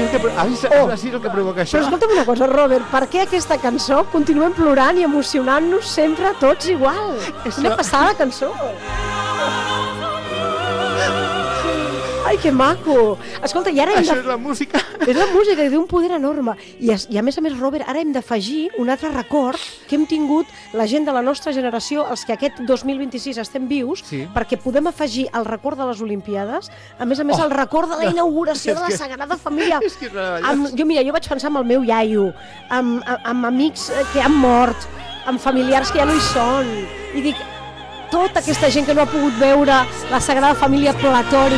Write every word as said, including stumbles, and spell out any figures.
el que, has, Oh. has vist el que provoca això? Però escolta'm una cosa, Robert, per què aquesta cançó continuem plorant i emocionant-nos sempre tots igual? És Quina la- passada cançó! Ai, que maco! Escolta, i ara hem Això de... és la música. És la música, que té un poder enorme. I, es, I a més a més, Robert, ara hem d'afegir un altre record que hem tingut la gent de la nostra generació, els que aquest dos mil vint-i-sis estem vius, Sí. perquè podem afegir el record de les Olimpiades, a més a més Oh. el record de la inauguració És de la que- Sagrada Família. és que és meravellós. Amb, jo, mira, jo vaig pensar amb el meu iaio, amb, amb, amb amics que han mort, amb familiars que ja no hi són, i dic, tota aquesta gent que no ha pogut veure la Sagrada Família platòrica